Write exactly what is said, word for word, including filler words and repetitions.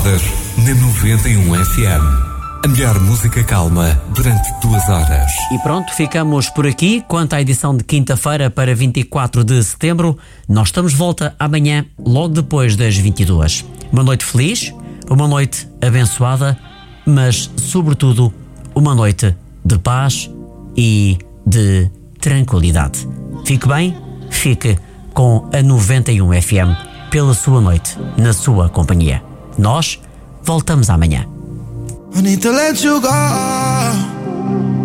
Baladas na noventa e um F M. A melhor música calma durante duas horas. E pronto, ficamos por aqui. Quanto à edição de quinta-feira para vinte e quatro de setembro, nós estamos de volta amanhã, logo depois das vinte e duas. Uma noite feliz, uma noite abençoada, mas, sobretudo, uma noite de paz e de tranquilidade. Fique bem, fique com a noventa e um F M pela sua noite, na sua companhia. Nós voltamos amanhã. I need to let you go.